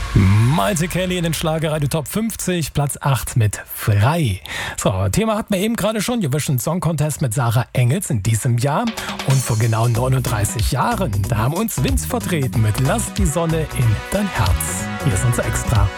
Malte Kelly in den Schlagerradio Top 50, Platz 8 mit Frei. So, Thema hatten wir eben gerade schon, Eurovision Song Contest mit Sarah Engels in diesem Jahr. Und vor genau 39 Jahren, da haben uns Vince vertreten mit Lass die Sonne in dein Herz. Hier ist unser Extra.